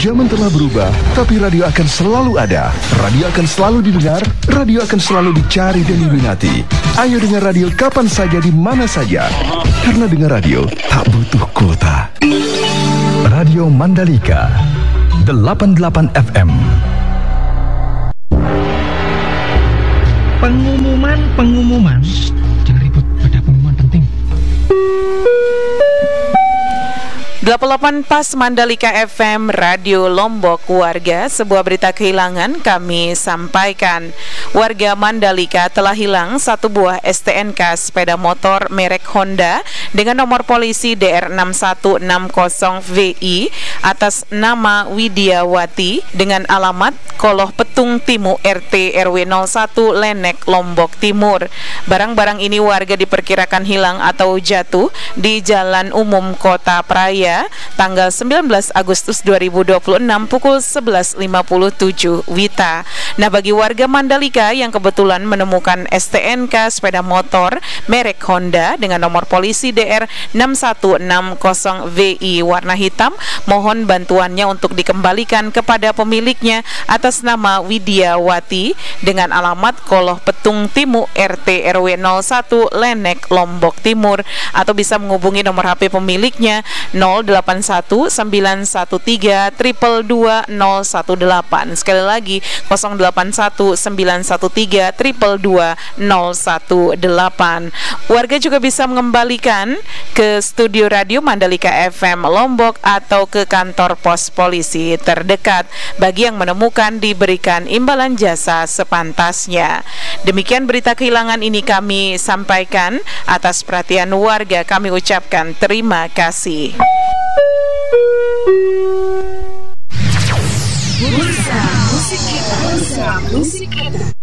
Zaman telah berubah, tapi radio akan selalu ada. Radio akan selalu didengar, radio akan selalu dicari dan diminati. Ayo dengar radio kapan saja, di mana saja. Karena dengar radio tak butuh kuota. Radio Mandalika 88 FM. Pengumuman. Jangan ribut, ada pengumuman penting. 88 Pas Mandalika FM Radio Lombok Warga, sebuah berita kehilangan kami sampaikan. Warga Mandalika telah hilang satu buah STNK sepeda motor merek Honda dengan nomor polisi DR6160VI atas nama Widiawati dengan alamat Koloh Petung Timu RT RW 01 Lenek Lombok Timur. Barang-barang ini warga diperkirakan hilang atau jatuh di Jalan Umum Kota Praia tanggal 19 Agustus 2026 pukul 11.57 WITA. Nah, bagi warga Mandalika yang kebetulan menemukan STNK sepeda motor merek Honda dengan nomor polisi DR6160VI warna hitam, mohon bantuannya untuk dikembalikan kepada pemiliknya atas nama Widiawati dengan alamat Koloh Petung Timu RT RW 01 Lenek Lombok Timur, atau bisa menghubungi nomor HP pemiliknya 081913222018. Sekali lagi 081913222018. Warga juga bisa mengembalikan ke studio radio Mandalika FM Lombok atau ke kantor pos polisi terdekat. Bagi yang menemukan, diberikan imbalan jasa sepantasnya. Demikian berita kehilangan ini kami sampaikan. Atas perhatian warga kami ucapkan terima kasih. Bursa musik kita.